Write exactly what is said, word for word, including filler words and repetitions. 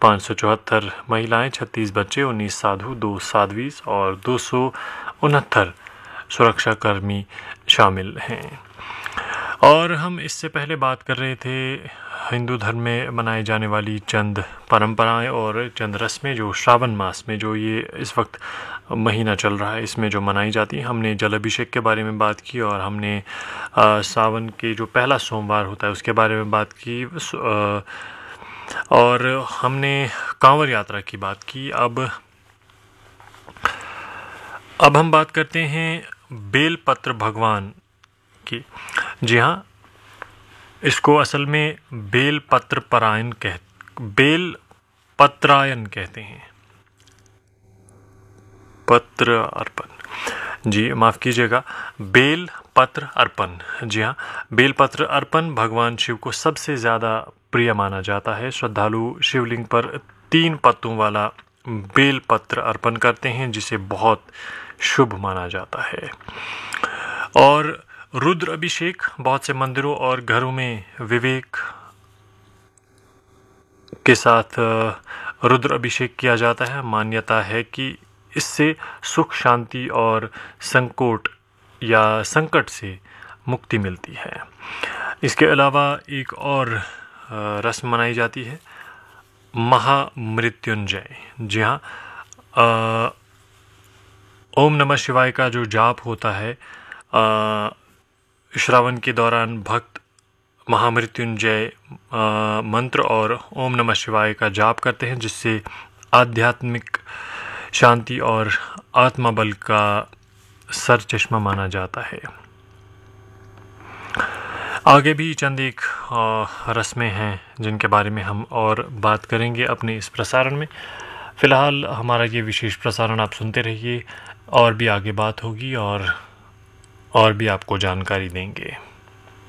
पाँच सौ चौहत्तर महिलाएं, छत्तीस बच्चे, उन्नीस साधु, दो साध्वी और दो सौ उनहत्तर सुरक्षाकर्मी शामिल हैं। और हम इससे पहले बात कर रहे थे हिंदू धर्म में मनाई जाने वाली चंद परंपराएं और चंद रस्में जो श्रावण मास में, जो ये इस वक्त महीना चल रहा है, इसमें जो मनाई जाती हैं। हमने जल अभिषेक के बारे में बात की और हमने सावन के जो पहला सोमवार होता है उसके बारे में बात की, आ, और हमने कांवड़ यात्रा की बात की। अब अब हम बात करते हैं बेलपत्र भगवान की। जी हाँ, इसको असल में बेलपत्र परायण कह बेल पत्रायन कहते हैं। पत्र अर्पण, जी माफ़ कीजिएगा, बेल पत्र अर्पण। जी हाँ, बेलपत्र अर्पण भगवान शिव को सबसे ज़्यादा प्रिय माना जाता है। श्रद्धालु शिवलिंग पर तीन पत्तों वाला बेल पत्र अर्पण करते हैं, जिसे बहुत शुभ माना जाता है। और रुद्र अभिषेक बहुत से मंदिरों और घरों में विवेक के साथ रुद्र अभिषेक किया जाता है। मान्यता है कि इससे सुख, शांति और संकोट या संकट से मुक्ति मिलती है। इसके अलावा एक और रस्म मनाई जाती है, महामृत्युंजय। जी हाँ, ओम नमः शिवाय का जो जाप होता है, श्रावण के दौरान भक्त महामृत्युंजय मंत्र और ओम नमः शिवाय का जाप करते हैं, जिससे आध्यात्मिक शांति और आत्मबल का सर चश्मा माना जाता है। आगे भी चंद एक रस्में हैं जिनके बारे में हम और बात करेंगे अपने इस प्रसारण में। फ़िलहाल हमारा ये विशेष प्रसारण आप सुनते रहिए, और भी आगे बात होगी और और भी आपको जानकारी देंगे।